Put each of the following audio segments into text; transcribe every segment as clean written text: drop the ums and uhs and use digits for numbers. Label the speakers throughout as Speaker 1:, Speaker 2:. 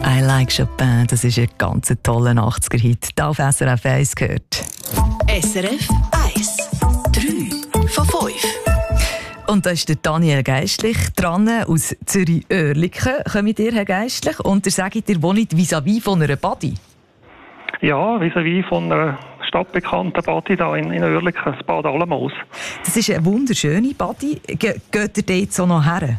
Speaker 1: I Like Chopin, das ist ein ganz toller 80er-Hit. Da auf SRF 1 gehört.
Speaker 2: SRF 1. 3 von 5.
Speaker 1: Und da ist der Daniel Geistlich dran, aus Zürich-Oerlikon. Kommt ihr, Herr Geistlich? Und ihr sagt, ihr wohnt vis-à-vis von einer Badi?
Speaker 3: Ja, vis-à-vis von einer stadtbekannten Badi da in Oerlikon, das Bad Alamos.
Speaker 1: Das ist eine wunderschöne Badi. Geht ihr dort so noch her?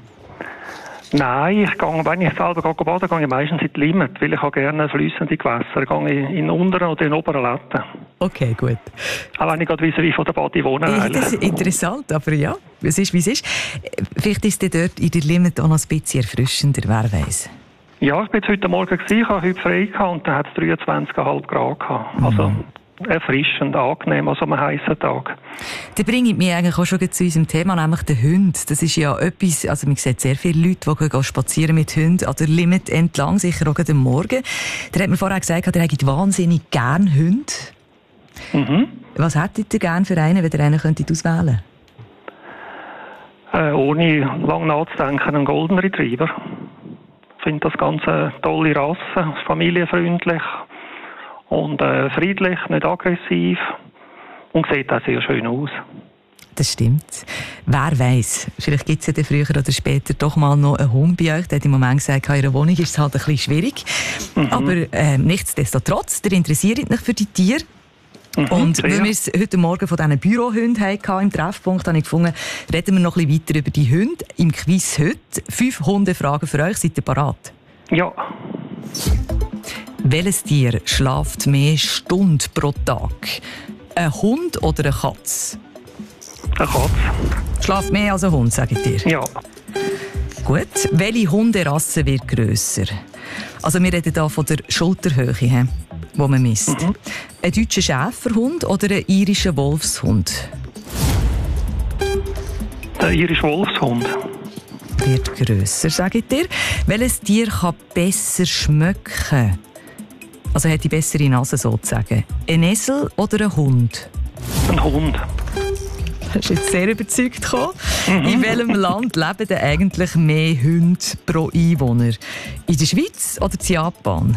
Speaker 3: Nein, wenn ich selber baden gehe ich meistens in die Limit, weil ich habe gerne fließende Gewässer. Ich gehe in unteren oder in oberen Letten.
Speaker 1: Okay, gut.
Speaker 3: Auch wenn ich gerade vis-à-vis von der Badi wohne.
Speaker 1: Das ist interessant, aber ja, es ist, wie es ist. Vielleicht ist es dort in der Limit auch noch ein bisschen erfrischender, wer weiß.
Speaker 3: Ja, ich war heute Morgen, ich hatte heute frei und dann hat es 23,5 Grad gehabt. Also erfrischend, angenehm an so einem heißen Tag.
Speaker 1: Das bringt mich eigentlich auch schon zu unserem Thema, nämlich den Hund. Das ist ja etwas, also man sieht sehr viele Leute, die gehen spazieren mit Hunden an der Limit entlang, sicher auch am Morgen. Der hat mir vorher gesagt, er hätte wahnsinnig gerne Hunde. Mhm. Was hättet ihr gerne für einen, wenn ihr einen auswählen könntet?
Speaker 3: Ohne lange nachzudenken, einen Golden Retriever. Ich finde das ganz eine tolle Rasse, familienfreundlich und friedlich, nicht aggressiv und sieht auch sehr schön aus.
Speaker 1: Das stimmt. Wer weiss, vielleicht gibt es ja dann früher oder später doch mal noch einen Hund bei euch. Der hat im Moment gesagt, in ihrer Wohnung ist es halt ein bisschen schwierig. Aber nichtsdestotrotz, ihr interessiert euch für die Tiere. Und weil wir es heute Morgen von diesen Bürohunden hatten im Treffpunkt, habe ich gefunden, reden wir noch ein bisschen weiter über die Hunde. Im Quiz heute 5 Hundefragen für euch. Seid ihr bereit?
Speaker 3: Ja.
Speaker 1: Welches Tier schläft mehr Stunden pro Tag? Ein Hund oder eine Katze?
Speaker 3: Eine Katze.
Speaker 1: Schläft mehr als ein Hund, sage ich dir?
Speaker 3: Ja.
Speaker 1: Gut. Welche Hunderasse wird grösser? Also wir reden hier von der Schulterhöhe, die man misst. Ein deutscher Schäferhund oder ein irischer Wolfshund?
Speaker 3: Der irische Wolfshund.
Speaker 1: Wird grösser, sage ich dir. Welches Tier kann besser schmecken? Also hat die bessere Nase sozusagen. Ein Esel oder ein Hund?
Speaker 3: Ein Hund.
Speaker 1: Das ist jetzt sehr überzeugt gekommen. In welchem Land leben denn eigentlich mehr Hunde pro Einwohner? In der Schweiz oder in Japan?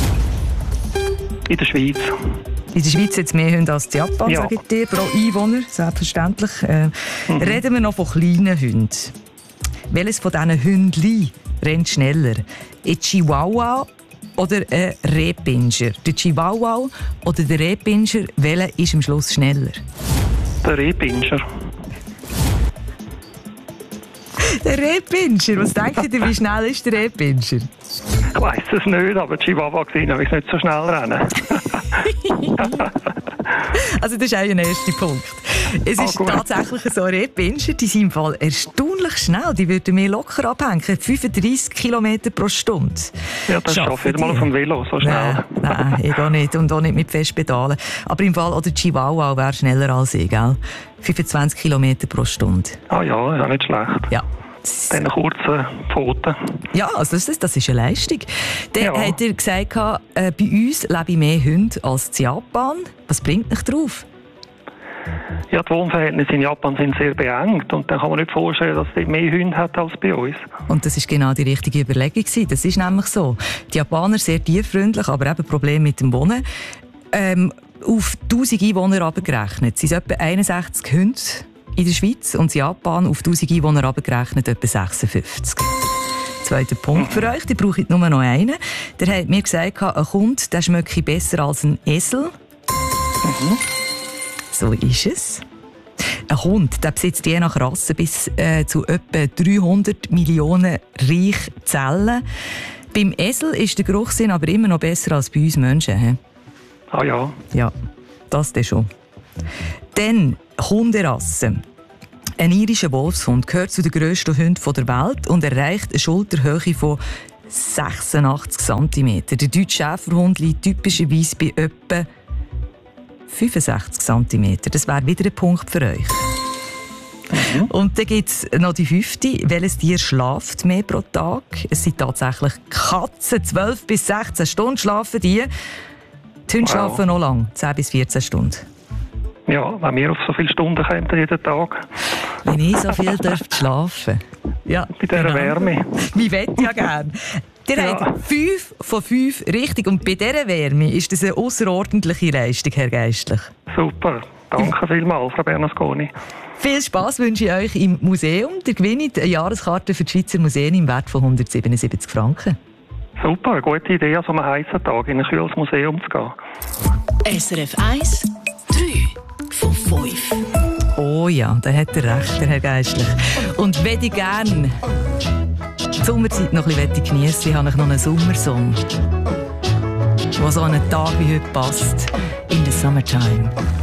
Speaker 3: In der Schweiz.
Speaker 1: In der Schweiz hat es mehr Hunde als in Japan, sage ich dir, pro Einwohner, selbstverständlich. Reden wir noch von kleinen Hunden. Welches von diesen Hündchen rennt schneller? Ein Chihuahua oder ein Rehpinscher? Der Chihuahua oder der Rehpinscher, welcher ist am Schluss schneller?
Speaker 3: Der Rehpinscher.
Speaker 1: Der Rehpinscher? Was denkt ihr, wie schnell ist der Rehpinscher?
Speaker 3: Ich weiss es nicht, aber Chihuahua gesehen habe ich nicht so schnell rennen.
Speaker 1: Also das ist auch ein erster Punkt. Es ist tatsächlich so, Rehpinscher, die sind im Fall erstaunlich schnell. Die würden mir locker abhängen. 35 km pro Stunde.
Speaker 3: Ja, das schaffe ich mal auf dem Velo, so schnell.
Speaker 1: Nein, ich auch nicht. Und auch nicht mit Festpedalen. Aber im Fall, oder Chihuahua wäre schneller als ich, gell? 25 km pro Stunde.
Speaker 3: Ah ja, nicht schlecht.
Speaker 1: Ja.
Speaker 3: Dann kurze Pfoten.
Speaker 1: Ja, also das ist eine Leistung. Dann hat er gesagt, bei uns leben mehr Hunde als in Japan. Was bringt dich drauf?
Speaker 3: Ja, die Wohnverhältnisse in Japan sind sehr beengt und dann kann man nicht vorstellen, dass es mehr Hunde hat als bei uns.
Speaker 1: Und das war genau die richtige Überlegung. Das ist nämlich so. Die Japaner sehr tierfreundlich, aber eben Probleme mit dem Wohnen. Auf 1000 Einwohner abgerechnet sind es etwa 61 Hunde in der Schweiz und in Japan auf 1000 Einwohner abgerechnet etwa 56. Zweiter Punkt für euch, der braucht nur noch einen. Der hat mir gesagt, ein Hund der schmecke besser als ein Esel. So ist es. Ein Hund der besitzt je nach Rasse bis zu etwa 300 Millionen Reichzellen. Beim Esel ist der Geruchssinn aber immer noch besser als bei uns Menschen. He?
Speaker 3: Ah ja.
Speaker 1: Ja, das dann schon. Dann Hunderasse. Ein irischer Wolfshund gehört zu den grössten Hunden der Welt und erreicht eine Schulterhöhe von 86 cm. Der deutsche Schäferhund liegt typischerweise bei etwa 65 cm. Das wäre wieder ein Punkt für euch. Und dann gibt es noch die 5. Welches Tier schlaft mehr pro Tag? Es sind tatsächlich Katzen. 12 bis 16 Stunden schlafen die. Die Hunde schlafen noch lang, 10 bis 14 Stunden.
Speaker 3: Ja, wenn wir auf so viele Stunden kommen jeden Tag.
Speaker 1: Wenn ich so viel schlafen. Ja,
Speaker 3: bei dieser Wärme.
Speaker 1: Ich wette ja gerne. Ihr habt 5 von 5 richtig. Und bei dieser Wärme ist das eine ausserordentliche Leistung, Herr Geistlich.
Speaker 3: Super. Danke vielmals, Frau Bernasconi.
Speaker 1: Viel Spass wünsche ich euch im Museum. Ihr gewinnt eine Jahreskarte für die Schweizer Museen im Wert von 177 Franken.
Speaker 3: Super, eine gute Idee, an so einem heißen Tag in ein kühles Museum zu gehen.
Speaker 2: SRF 1, 3 von 5.
Speaker 1: Oh ja, da hat er recht, der Herr Geistlich. Und wenn ich gerne die Sommerzeit noch ein bisschen geniessen, habe ich noch einen Sommersong, der so an einen Tag wie heute passt. In the Summertime.